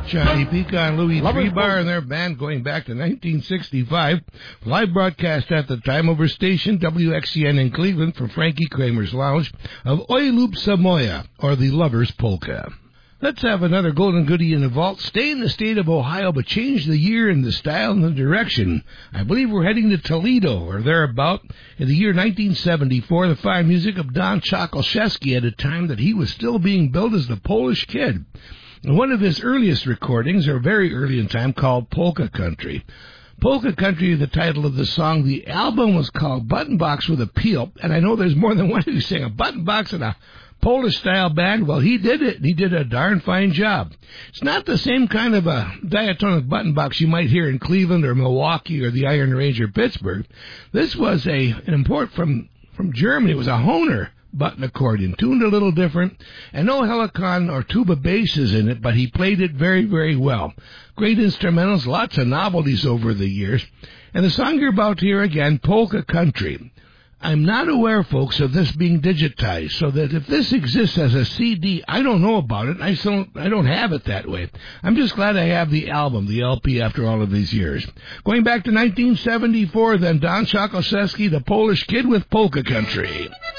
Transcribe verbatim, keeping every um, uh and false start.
Johnny Pecan, Louis Lovers Trebar, and their band going back to nineteen sixty-five. Live broadcast at the time over station W X C N in Cleveland from Frankie Kramer's Lounge of Oi Loop Samoya, or the Lover's Polka. Let's have another golden goodie in the vault. Stay in the state of Ohio, but change the year and the style and the direction. I believe we're heading to Toledo, or thereabout. In the year nineteen seventy-four, the fine music of Don Chokolszewski at a time that he was still being billed as the Polish Kid. One of his earliest recordings, or very early in time, called Polka Country. Polka Country is the title of the song. The album was called Button Box with Appeal, and I know there's more than one who sang a button box and a Polish-style band. Well, he did it, and he did a darn fine job. It's not the same kind of a diatonic button box you might hear in Cleveland or Milwaukee or the Iron Range or Pittsburgh. This was a an import from, from Germany. It was a Hohner button accordion, tuned a little different, and no helicon or tuba basses in it, but he played it very, very well. Great instrumentals, lots of novelties over the years. And the song you're about to hear again, Polka Country. I'm not aware, folks, of this being digitized, so that if this exists as a C D, I don't know about it. I don't, I don't have it that way. I'm just glad I have the album, the L P, after all of these years. Going back to nineteen seventy-four, then, Don Chokolszewski, the Polish Kid with Polka Country.